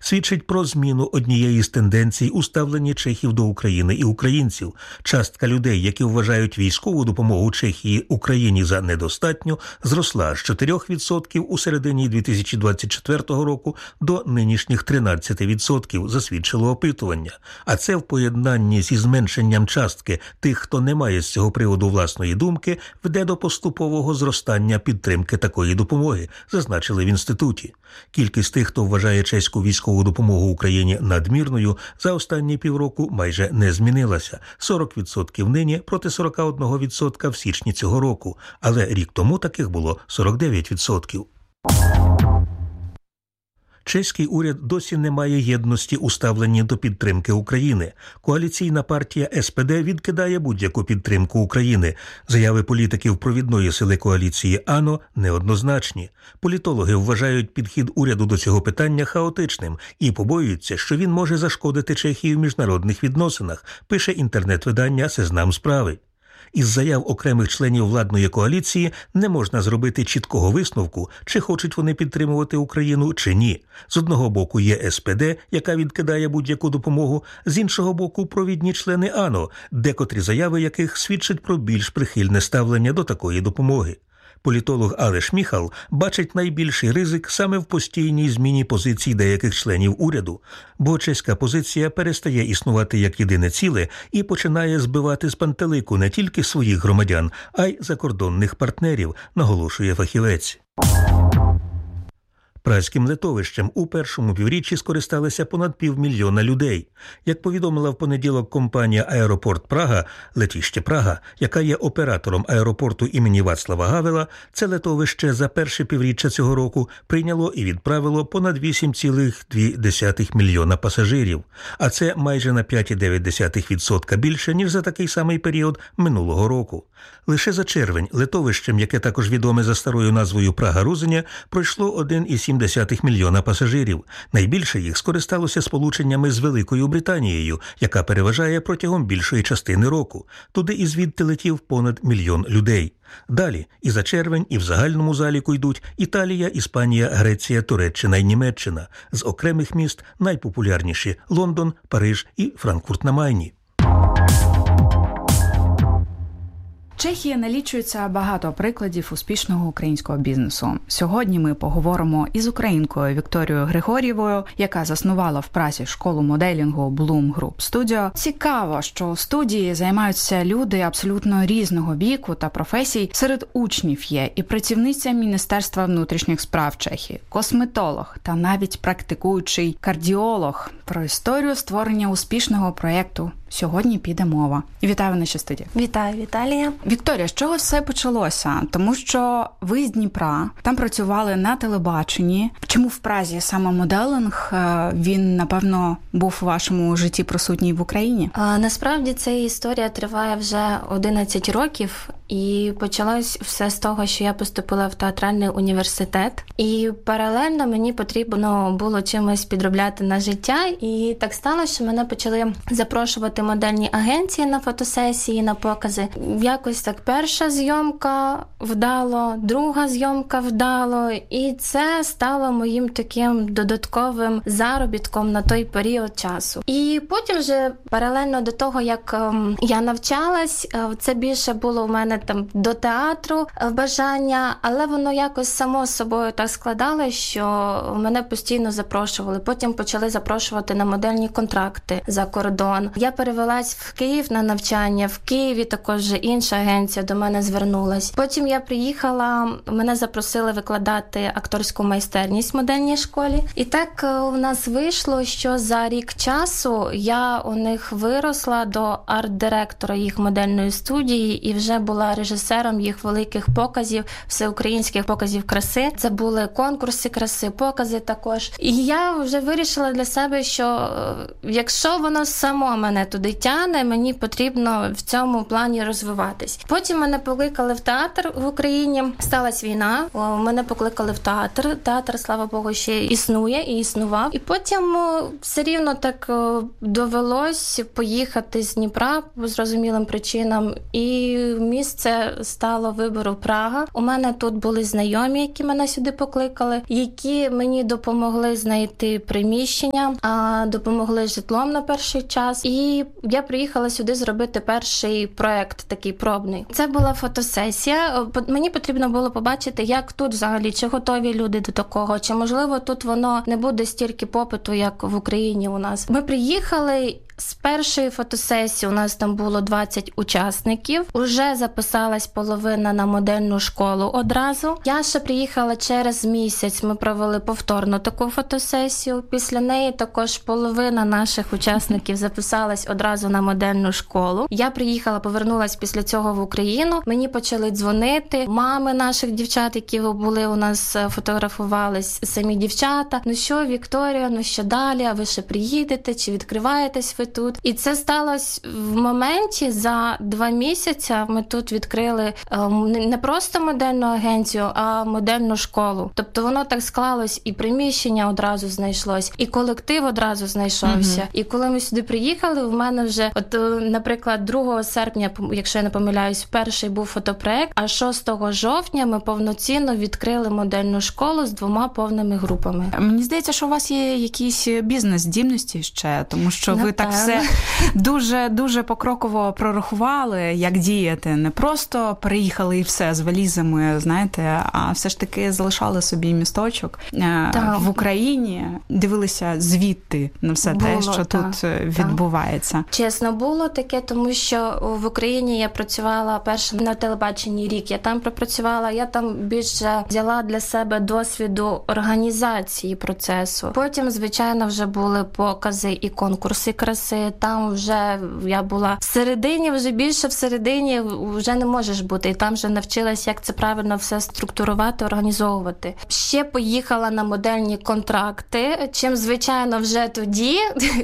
свідчить про зміну однієї з тенденцій у ставленні чехів до України і українців. Частка людей, які вважають військову допомогу Чехії Україні за недостатню, зросла з 4% у середині 2024 року до нинішніх 13%, засвідчило опитування. А це в поєднанні зі зменшенням частки тих, хто не має з цього приводу власної думки, веде до поступового зростання підтримки такої допомоги, зазначили в інституті. Кількість тих, хто вважає чеську військову допомогу Україні надмірною, за останні півроку майже не змінилася. 40% нині проти 41% в січні цього року, але рік тому таких було 49%. Чеський уряд досі не має єдності у ставленні до підтримки України. Коаліційна партія СПД відкидає будь-яку підтримку України. Заяви політиків провідної сили коаліції АНО неоднозначні. Політологи вважають підхід уряду до цього питання хаотичним і побоюються, що він може зашкодити Чехії в міжнародних відносинах, пише інтернет-видання «Сезнам справи». Із заяв окремих членів владної коаліції не можна зробити чіткого висновку, чи хочуть вони підтримувати Україну, чи ні. З одного боку є СПД, яка відкидає будь-яку допомогу, з іншого боку провідні члени АНО, декотрі заяви яких свідчать про більш прихильне ставлення до такої допомоги. Політолог Алеш Міхал бачить найбільший ризик саме в постійній зміні позицій деяких членів уряду, бо чеська позиція перестає існувати як єдине ціле і починає збивати з пантелику не тільки своїх громадян, а й закордонних партнерів, наголошує фахівець. Празьким литовищем у першому півріччі скористалися понад 500 000 людей. Як повідомила в понеділок компанія «Аеропорт Прага», летище Прага, яка є оператором аеропорту імені Вацлава Гавела, це литовище за перше півріччя цього року прийняло і відправило понад 8,2 мільйона пасажирів. А це майже на 5,9% більше, ніж за такий самий період минулого року. Лише за червень литовищем, яке також відоме за старою назвою Прага-Рузеня, пройшло 1,7 мільйона пасажирів. Найбільше їх скористалося сполученнями з Великою Британією, яка переважає протягом більшої частини року. Туди і звідти летів понад 1 мільйон людей. Далі і за червень, і в загальному заліку йдуть Італія, Іспанія, Греція, Туреччина і Німеччина. З окремих міст найпопулярніші – Лондон, Париж і Франкфурт на Майні. Чехія налічується багато прикладів успішного українського бізнесу. Сьогодні ми поговоримо із українкою Вікторією Григор'євою, яка заснувала в Празі школу моделінгу Bloom Group Studio. Цікаво, що у студії займаються люди абсолютно різного віку та професій. Серед учнів є і працівниця Міністерства внутрішніх справ Чехії, косметолог та навіть практикуючий кардіолог. Про історію створення успішного проєкту сьогодні піде мова. Вітаю в нашій студії. Вітаю, Віталія. Вікторія, з чого все почалося? Тому що ви з Дніпра, там працювали на телебаченні. Чому в Празі саме моделинг, він, напевно, був у вашому житті присутній в Україні? Насправді, ця історія триває вже 11 років. І почалось все з того, що я поступила в театральний університет. І паралельно мені потрібно було чимось підробляти на життя. І так сталося, що мене почали запрошувати модельні агенції на фотосесії, на покази. Якось так перша зйомка вдало, друга зйомка вдало. І це стало моїм таким додатковим заробітком на той період часу. І потім вже паралельно до того, як я навчалась, це більше було у мене там до театру бажання, але воно якось само з собою так складалося, що мене постійно запрошували. Потім почали запрошувати на модельні контракти за кордон. Я перевелась в Київ на навчання. В Києві також інша агенція до мене звернулась. Потім я приїхала, мене запросили викладати акторську майстерність в модельній школі. І так у нас вийшло, що за рік часу я у них виросла до арт-директора їх модельної студії і вже була режисером їх великих показів, всеукраїнських показів краси. Це були конкурси краси, покази також. І я вже вирішила для себе, що якщо воно само мене туди тягне, мені потрібно в цьому плані розвиватись. Потім мене покликали в театр в Україні. Сталась війна, мене покликали в театр. Театр, слава Богу, ще існує і існував. І потім все рівно так довелось поїхати з Дніпра по зрозумілим причинам і в місто це стало вибору Прага. У мене тут були знайомі, які мене сюди покликали, які мені допомогли знайти приміщення, допомогли житлом на перший час. І я приїхала сюди зробити перший проект, такий пробний. Це була фотосесія. Мені потрібно було побачити, як тут взагалі, чи готові люди до такого, чи, можливо, тут воно не буде стільки попиту, як в Україні у нас. Ми приїхали. З першої фотосесії у нас там було 20 учасників. Уже записалась половина на модельну школу одразу. Я ще приїхала через місяць, ми провели повторно таку фотосесію. Після неї також половина наших учасників записалась одразу на модельну школу. Я приїхала, повернулась після цього в Україну. Мені почали дзвонити. Мами наших дівчат, які були у нас, фотографувались, самі дівчата. Ну що, Вікторія, ну що далі? А ви ще приїдете? Чи відкриваєтесь ви тут? І це сталося в моменті, за 2 місяці ми тут відкрили не просто модельну агенцію, а модельну школу. Тобто воно так склалось, і приміщення одразу знайшлось, і колектив одразу знайшовся. І коли ми сюди приїхали, в мене вже, наприклад, 2 серпня, якщо я не помиляюсь, перший був фотопроект, а 6 жовтня ми повноцінно відкрили модельну школу з 2 повними групами. Мені здається, що у вас є якісь бізнес-здібності ще, тому що ви так все дуже покроково прорахували, як діяти. Не просто приїхали і все з валізами, знаєте, а все ж таки залишали собі місточок в Україні, дивилися звідти на все те, що тут відбувається. Чесно, було таке, тому що в Україні я працювала перше на телебаченні рік, я там пропрацювала, я там більше взяла для себе досвіду організації процесу. Потім, звичайно, вже були покази і конкурси краси. Там вже я була всередині, вже більше всередині вже не можеш бути. І там вже навчилась, як це правильно все структурувати, організовувати. Ще поїхала на модельні контракти, чим, звичайно, вже тоді,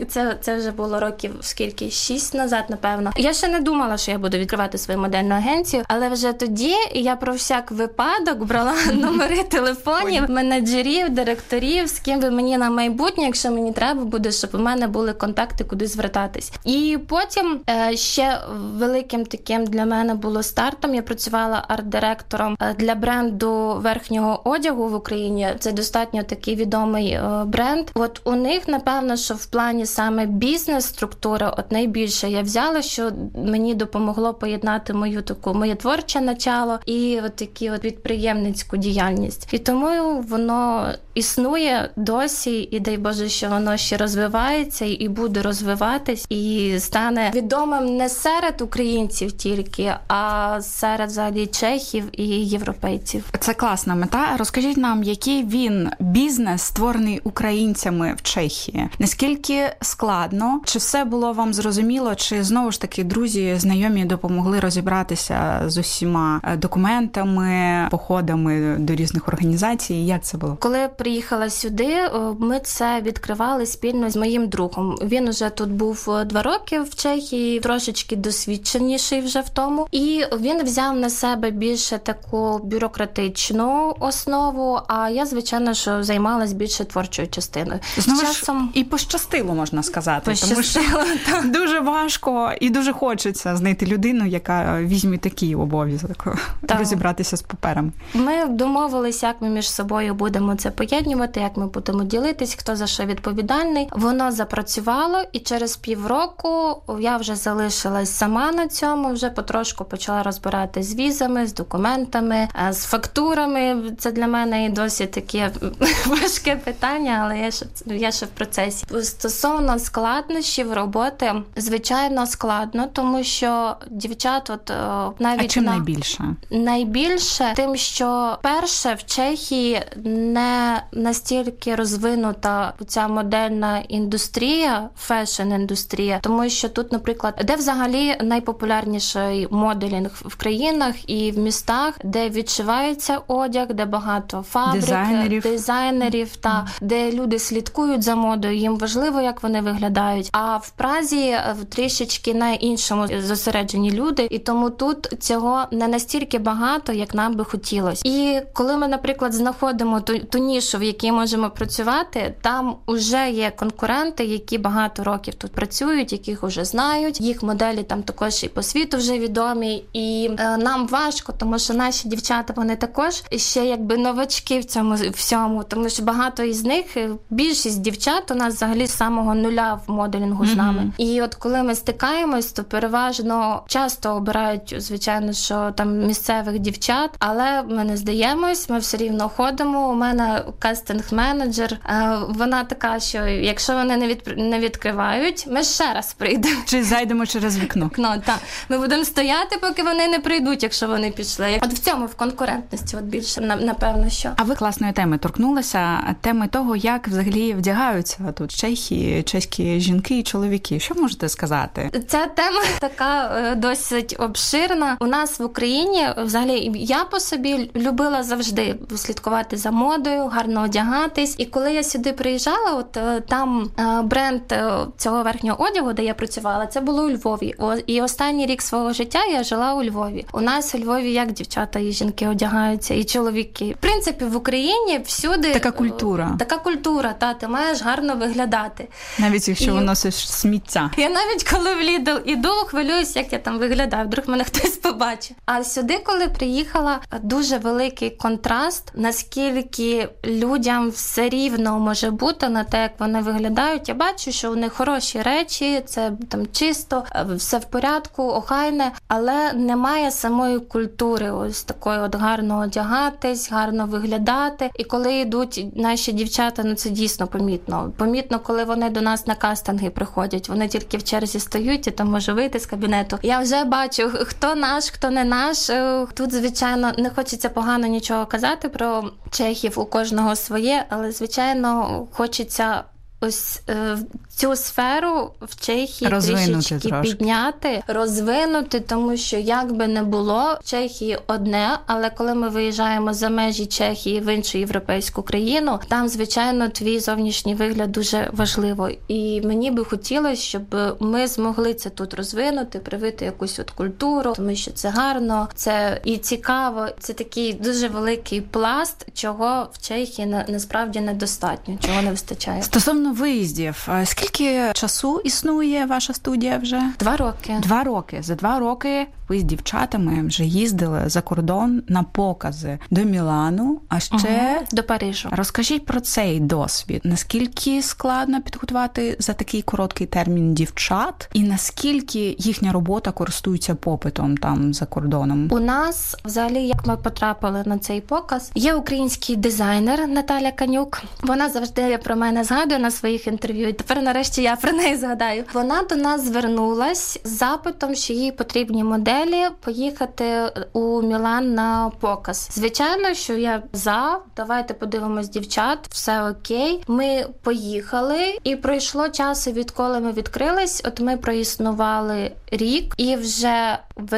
це вже було років скільки, 6 назад, напевно. Я ще не думала, що я буду відкривати свою модельну агенцію, але вже тоді я про всяк випадок брала номери телефонів, менеджерів, директорів, з ким ви мені на майбутнє, якщо мені треба буде, щоб у мене були контакти, куди звертатись. І потім ще великим таким для мене було стартом. Я працювала арт-директором для бренду верхнього одягу в Україні. Це достатньо такий відомий бренд. От у них, напевно, що в плані саме бізнес-структури найбільше я взяла, що мені допомогло поєднати моє творче начало і таку підприємницьку діяльність. І тому воно існує досі, і дай Боже, що воно ще розвивається і буде розвиватись, і стане відомим не серед українців тільки, а серед взагалі чехів і європейців. Це класна мета. Розкажіть нам, який він бізнес, створений українцями в Чехії? Наскільки складно? Чи все було вам зрозуміло? Чи знову ж таки друзі, знайомі допомогли розібратися з усіма документами, походами до різних організацій? Як це було? Коли я приїхала сюди, ми це відкривали спільно з моїм другом. Він уже тут був 2 роки в Чехії, трошечки досвідченіший вже в тому. І він взяв на себе більше таку бюрократичну основу, а я, звичайно, що займалась більше творчою частиною. Знову ж і пощастило, можна сказати. Тому що дуже важко і дуже хочеться знайти людину, яка візьме такий обов'язок, розібратися з паперами. Ми домовилися, як ми між собою будемо це поєднувати, як ми будемо ділитись, хто за що відповідальний. Воно запрацювало, і через півроку я вже залишилась сама на цьому, вже потрошку почала розбирати з візами, з документами, з фактурами. Це для мене і досі таке важке питання, але я ще в процесі. Стосовно складнощів роботи, звичайно, складно, тому що дівчат навіть... А чим найбільше? Найбільше тим, що перше в Чехії не настільки розвинута ця модельна індустрія, фешн-індустрія, тому що тут, наприклад, де взагалі найпопулярніший моделінг в країнах і в містах, де відшивається одяг, де багато фабрик, дизайнерів, де люди слідкують за модою, їм важливо, як вони виглядають. А в Празі трішечки на іншому зосереджені люди, і тому тут цього не настільки багато, як нам би хотілося. І коли ми, наприклад, знаходимо ту нішу, в якій можемо працювати, там уже є конкуренти, які багато років тут працюють, яких вже знають. Їх моделі там також і по світу вже відомі, і нам важко, тому що наші дівчата, вони також ще якби новачки в цьому всьому, тому що багато із них, більшість дівчат у нас взагалі з самого нуля в моделінгу з нами. І от коли ми стикаємось, то переважно часто обирають, звичайно, що там місцевих дівчат, але ми не здаємось, ми все рівно ходимо. У мене кастинг-менеджер, вона така, що якщо вони не відкривають, ми ще раз прийдемо. Чи зайдемо через вікно. Так. Ми будемо стояти, поки вони не прийдуть, якщо вони пішли. От в цьому, в конкурентності, от більше, напевно, що. А ви класної теми торкнулися, теми того, як взагалі вдягаються тут чехи, чеські жінки і чоловіки. Що можете сказати? Ця тема така досить обширна. У нас в Україні, взагалі, я по собі любила завжди слідкувати за модою, гарно одягатись. І коли я сюди приїжджала, от там бренд цього верхнього одягу, де я працювала, це було у Львові. І останній рік свого життя я жила у Львові. У нас у Львові як дівчата і жінки одягаються, і чоловіки. В принципі, в Україні всюди... Така культура. Така культура, ти маєш гарно виглядати. Навіть якщо виносиш сміття. Я навіть коли в Лідл іду, хвилююсь, як я там виглядаю, вдруг мене хтось побачить. А сюди, коли приїхала, дуже великий контраст, наскільки людям все рівно може бути на те, як вони виглядають. Я бачу, що у них хороші речі, це там чисто, все в порядку, охайне, але немає самої культури ось такої от гарно одягатись, гарно виглядати. І коли йдуть наші дівчата, це дійсно помітно. Помітно, коли вони до нас на кастинги приходять, вони тільки в черзі стоять, і там може вийти з кабінету. Я вже бачу, хто наш, хто не наш. Тут, звичайно, не хочеться погано нічого казати про чехів, у кожного своє, але, звичайно, хочеться ось цю сферу в Чехії трішечки підняти, розвинути, тому що як би не було, в Чехії одне, але коли ми виїжджаємо за межі Чехії в іншу європейську країну, там, звичайно, твій зовнішній вигляд дуже важливо. І мені би хотілося, щоб ми змогли це тут розвинути, привити якусь от культуру, тому що це гарно, це і цікаво, це такий дуже великий пласт, чого в Чехії насправді недостатньо, чого не вистачає. Стосовно виїздів, скільки часу існує ваша студія вже? 2 роки. 2 роки. За 2 роки ви з дівчатами вже їздили за кордон на покази до Мілану, а ще до Парижу. Розкажіть про цей досвід. Наскільки складно підготувати за такий короткий термін дівчат? І наскільки їхня робота користується попитом там за кордоном? У нас, взагалі, як ми потрапили на цей показ, є український дизайнер Наталя Канюк. Вона завжди про мене згадує на своїх інтерв'ю. І тепер, нарешті, я про неї згадаю. Вона до нас звернулась з запитом, що їй потрібні моделі поїхати у Мілан на показ. Звичайно, що я давайте подивимось дівчат, все окей. Ми поїхали, і пройшло часу, відколи ми відкрились. От ми проіснували рік, і вже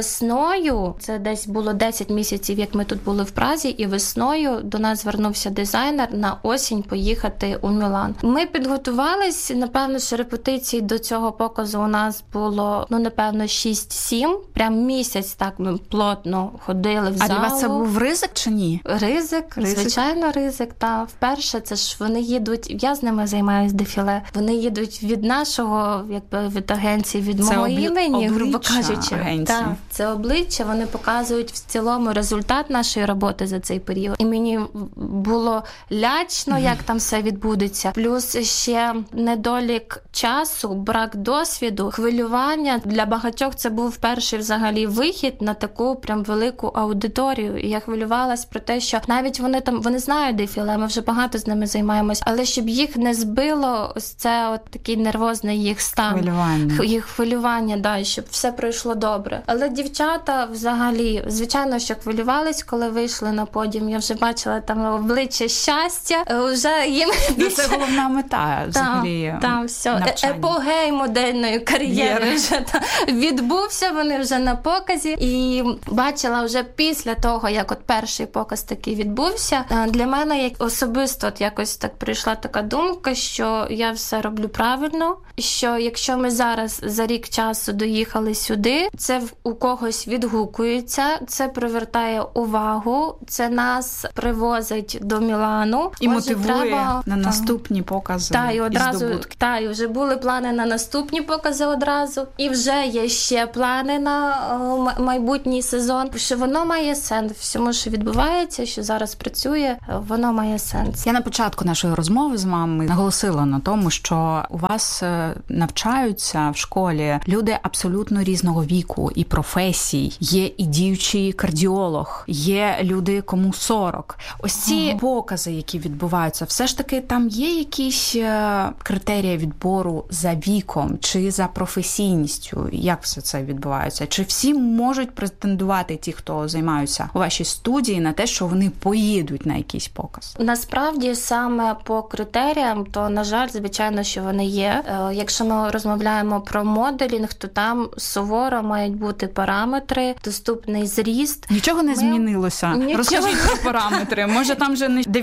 весною, це десь було 10 місяців, як ми тут були в Празі, і весною до нас звернувся дизайнер на осінь поїхати у Мілан. Ми підготувались, напевно, що репетицій до цього показу у нас було, напевно, 6-7. Прям місяць так ми плотно ходили в залу. А для вас це був ризик чи ні? Ризик, звичайно, ризик. Та вперше це ж вони їдуть, я з ними займаюсь дефіле, вони їдуть від нашого, якби від агенції, від мого імені, грубо кажучи. Так, це обличчя, вони показують в цілому результат нашої роботи за цей період. І мені було лячно, як там все відбудеться. Плюс ще недолік часу, брак досвіду, хвилювання. Для багатьох це був перший взагалі вихід на таку прям велику аудиторію. І я хвилювалась про те, що навіть вони знають дефіле, ми вже багато з ними займаємось, але щоб їх не збило ось це от такий нервозний їх стан. Їх хвилювання, щоб все пройшло добре. Але дівчата взагалі, звичайно, що хвилювались, коли вийшли на подіум. Я вже бачила там обличчя щастя. Вже їм це головна мета взагалі. Так, все. Епогей модельної кар'єри вже відбувся, вони вже на показі. І бачила вже після того, як от перший показ такий відбувся, для мене як особисто от якось так прийшла така думка, що я все роблю правильно, що якщо ми зараз за рік часу доїхали сюди, це у когось відгукується, це привертає увагу, це нас привозить до Мілану. І мотивує на наступні покази і здобутки. І вже були плани на наступні покази одразу, і вже є ще плани на майбутній сезон, що воно має сенс. Всьому, що відбувається, що зараз працює, воно має сенс. Я на початку нашої розмови з вами наголосила на тому, що у вас навчаються в школі люди абсолютно різного віку і професій. Є і діючий кардіолог, є люди, кому 40. Ось ці покази, які відбуваються, все ж таки там є якісь критерії відбору за віком чи за професійністю? Як все це відбувається? Чи всі можуть претендувати, ті, хто займаються у вашій студії, на те, що вони поїдуть на якийсь показ? Насправді, саме по критеріям, то, на жаль, звичайно, що вони є. Якщо ми розмовляємо про моделінг, то там суворо мають бути параметри, доступний зріст. Нічого не змінилося? Розкажіть про параметри. Може, там вже не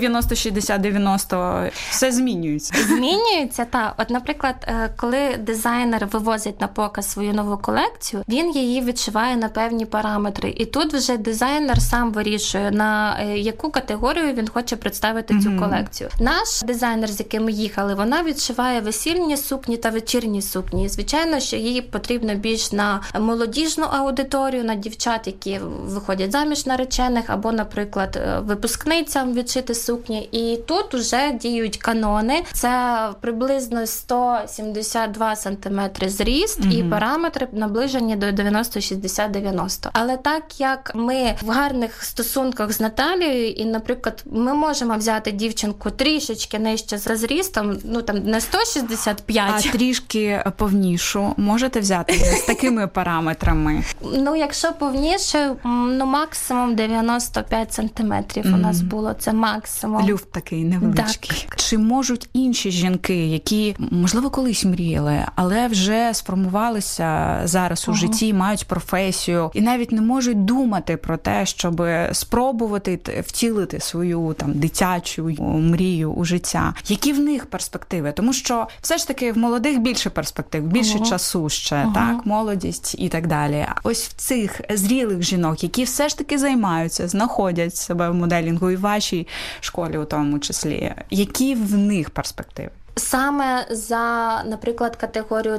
90-60-90, все змінюється? Змінюється, так. От, наприклад, коли дизайнер вивозить на показ свою нову колекцію, він її відшиває на певні параметри. І тут вже дизайнер сам вирішує, на яку категорію він хоче представити цю колекцію. Наш дизайнер, з яким ми їхали, вона відшиває весільні сукні та вечірні сукні. І, звичайно, що їй потрібно більш на молодіжну аудиторію, на дівчат, які виходять заміж наречених, або, наприклад, випускницям відшити сукні. І тут вже діють канони. Це приблизно 172 см зріст і параметри наближені до 90-60-90. Але так як ми в гарних стосунках з Наталією, і, наприклад, ми можемо взяти дівчинку трішечки нижче за зрістом, ну там не 165. А трішки повнішу можете взяти з такими параметрами? Ну, якщо повніше, ну максимум 95 сантиметрів у нас було. Це максимум. Люфт такий невеличкий. Так. Чи можуть інші жінки, які, можливо, колись мріяли, але вже сформувалися зараз у житті, мають професію і навіть не можуть думати про те, щоб спробувати втілити свою там дитячу мрію у життя? Які в них перспективи? Тому що все ж таки в молодих більше перспектив, більше часу ще, так, молодість і так далі. Ось в цих зрілих жінок, які все ж таки займаються, знаходять себе в моделінгу і в вашій школі у тому числі, які в них перспективи? Саме за, наприклад, категорію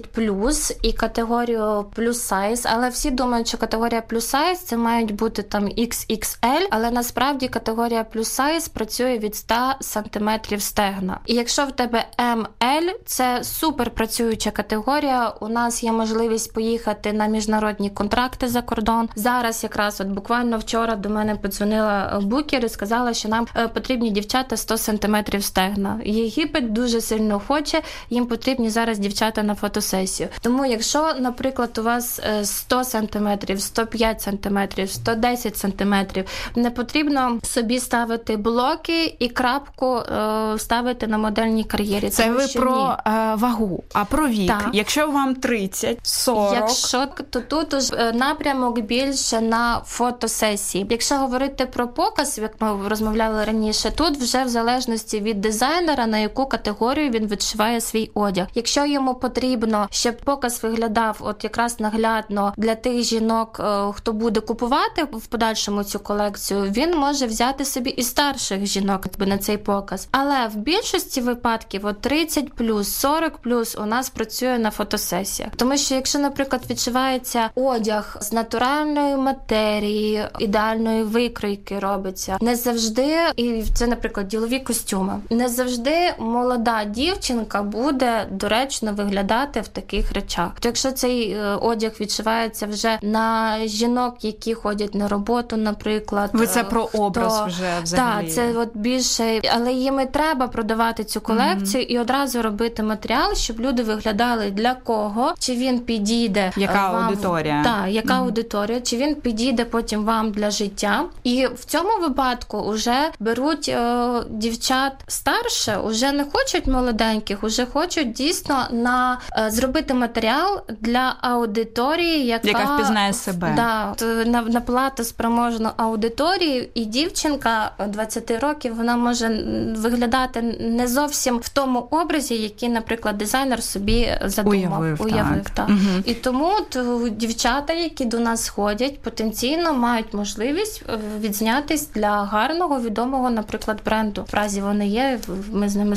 30+, і категорію плюс size, але всі думають, що категорія плюс size це мають бути там XXL, але насправді категорія плюс size працює від 100 см стегна. І якщо в тебе ML, це супер працююча категорія, у нас є можливість поїхати на міжнародні контракти за кордон. Зараз якраз, от буквально вчора до мене подзвонила букер і сказала, що нам потрібні дівчата 100 см стегна. Єгипет дуже сильно хоче, їм потрібні зараз дівчата на фотосесію. Тому якщо, наприклад, у вас 100 см, 105 см, 110 см, не потрібно собі ставити блоки і крапку ставити на модельній кар'єрі. Це ви про вагу, а про вік. Так. Якщо вам 30, 40... Якщо, то тут уже напрямок більше на фотосесії. Якщо говорити про показ, як ми розмовляли раніше, тут вже в залежності від дизайнера, на яку категорію він відшиває свій одяг. Якщо йому потрібно, щоб показ виглядав от якраз наглядно для тих жінок, хто буде купувати в подальшому цю колекцію, він може взяти собі і старших жінок на цей показ. Але в більшості випадків от 30+, 40+, у нас працює на фотосесіях. Тому що якщо, наприклад, відшивається одяг з натуральної матерії, ідеальної викройки робиться, не завжди, і це, наприклад, ділові костюми, не завжди молода дівчинка буде доречно виглядати в таких речах. То якщо цей одяг відшивається вже на жінок, які ходять на роботу, наприклад. Ви це про образ вже взагалі. Так, це от більше, але їм і треба продавати цю колекцію і одразу робити матеріал, щоб люди виглядали для кого, чи він підійде яка вам, аудиторія. Так, яка аудиторія, чи він підійде потім вам для життя. І в цьому випадку вже беруть дівчат старше, вже не хочуть молоденьких, уже хочуть дійсно зробити матеріал для аудиторії, яка впізнає себе. Да, на платоспроможну аудиторію, і дівчинка 20 років, вона може виглядати не зовсім в тому образі, який, наприклад, дизайнер собі задумав. Уявив, так. Угу. І тому дівчата, які до нас ходять, потенційно мають можливість відзнятись для гарного, відомого, наприклад, бренду. В разі вони є, ми з ними, слава Богу,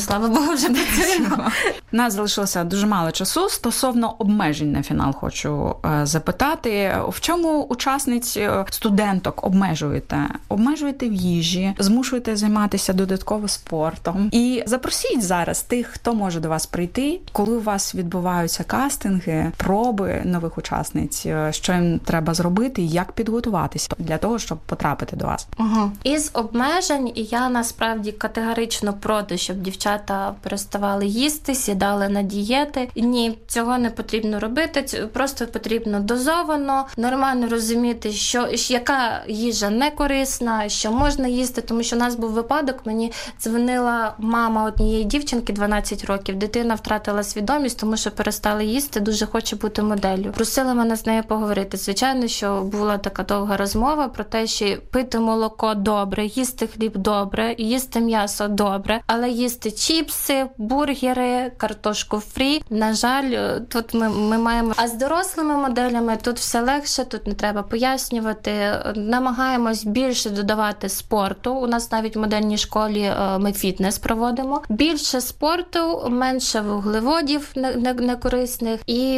того вже працюємо. У нас залишилося дуже мало часу. Стосовно обмежень на фінал хочу запитати. В чому учасниць, студенток обмежуєте? Обмежуєте в їжі, змушуєте займатися додатково спортом. І запросіть зараз тих, хто може до вас прийти, коли у вас відбуваються кастинги, проби нових учасниць, що їм треба зробити і як підготуватися для того, щоб потрапити до вас. Із обмежень я насправді категорично проти, щоб дівчата переставали їсти, сідали на дієти. Ні, цього не потрібно робити, просто потрібно дозовано, нормально розуміти, що яка їжа не корисна, що можна їсти, тому що у нас був випадок, мені дзвонила мама однієї дівчинки 12 років, дитина втратила свідомість, тому що перестала їсти, дуже хоче бути моделлю. Просила мене з нею поговорити. Звичайно, що була така довга розмова про те, що пити молоко добре, їсти хліб добре, їсти м'ясо добре, але їсти чіпси, бургери, картошку фрі, на жаль, тут ми маємо. А з дорослими моделями тут все легше, тут не треба пояснювати. Намагаємось більше додавати спорту. У нас навіть в модельній школі ми фітнес проводимо. Більше спорту, менше вуглеводів некорисних і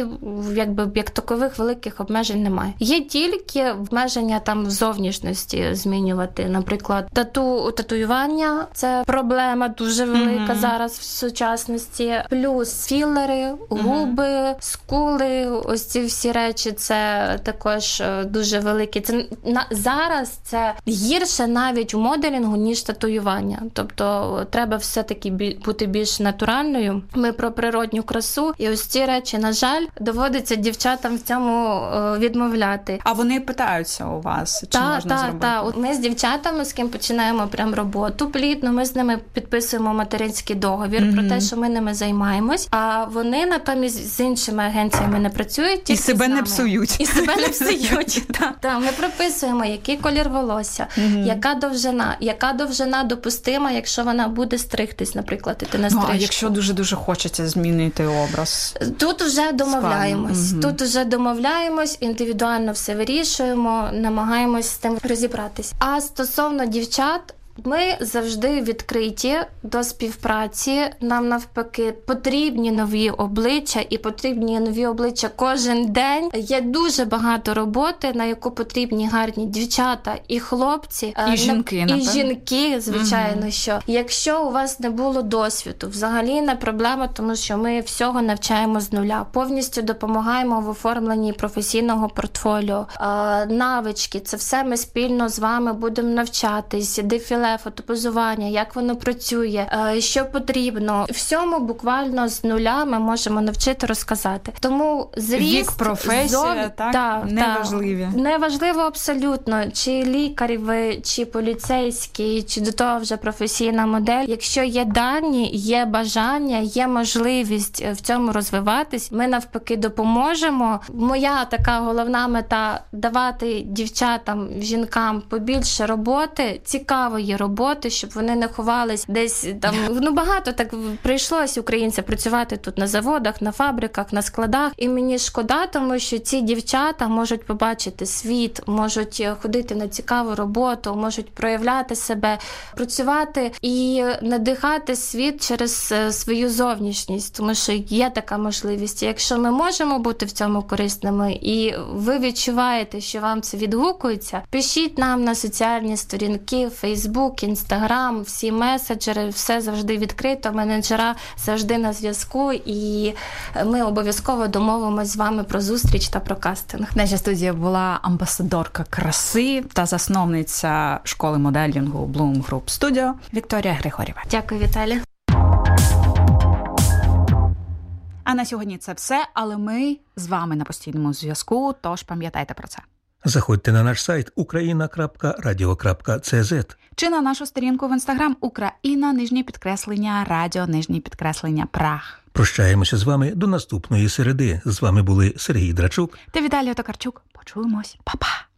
як такових великих обмежень немає. Є тільки обмеження там в зовнішності змінювати. Наприклад, татуювання – це проблема дуже велика зараз в сучасності. Плюс філери, губи, скули, ось ці всі речі – це також дуже великі. Зараз це гірше навіть у моделінгу, ніж татуювання. Тобто треба все-таки бути більш натуральною. Ми про природню красу. І ось ці речі, на жаль, доводиться дівчатам в цьому відмовляти. А вони питаються у вас, чи можна зробити? Так. Ми з дівчатами, з ким починаємо прям роботу плідно, ми з ними підписуємо материнський договір про те, що ми ними займаємось, а вони натомість з іншими агенціями не працюють. І себе не псують. І себе не псують. Так, ми прописуємо, який колір волосся, яка довжина допустима, якщо вона буде стригтись, наприклад, іти на стрижку. А якщо дуже-дуже хочеться змінити образ? Тут вже домовляємось. Індивідуально все вирішуємо, намагаємось з тим розібратись. А стосовно дівчат, ми завжди відкриті до співпраці. Нам навпаки потрібні нові обличчя, і потрібні нові обличчя кожен день. Є дуже багато роботи, на яку потрібні гарні дівчата і хлопці. І жінки, напевно. І жінки, звичайно, що. Якщо у вас не було досвіду, взагалі не проблема, тому що ми всього навчаємо з нуля. Повністю допомагаємо в оформленні професійного портфоліо. Навички, це все ми спільно з вами будемо навчатись, дефіле, фотопозування, як воно працює, що потрібно. Всьому буквально з нуля ми можемо навчити розказати. Тому зріст, вік, професія, неважливі. Неважливо абсолютно, чи лікар ви, чи поліцейський, чи до того вже професійна модель. Якщо є дані, є бажання, є можливість в цьому розвиватись, ми навпаки допоможемо. Моя така головна мета – давати дівчатам, жінкам побільше роботи, цікавої роботи, щоб вони не ховались десь там. Багато так прийшлось українцям працювати тут на заводах, на фабриках, на складах. І мені шкода, тому що ці дівчата можуть побачити світ, можуть ходити на цікаву роботу, можуть проявляти себе, працювати і надихати світ через свою зовнішність, тому що є така можливість. І якщо ми можемо бути в цьому корисними, і ви відчуваєте, що вам це відгукується, пишіть нам на соціальні сторінки, Facebook, Instagram, всі меседжери, все завжди відкрито, менеджера завжди на зв'язку, і ми обов'язково домовимось з вами про зустріч та про кастинг. Наша студія була амбасадорка краси та засновниця школи моделінгу Bloom Group Studio Вікторія Григорєва. Дякую, Віталія. А на сьогодні це все, але ми з вами на постійному зв'язку, тож пам'ятайте про це. Заходьте на наш сайт ukraina.radio.cz чи на нашу сторінку в Instagram Україна_радіо_Праг. Прощаємося з вами до наступної середи. З вами були Сергій Драчук та Віталій Токарчук. Почуємось. Па-па!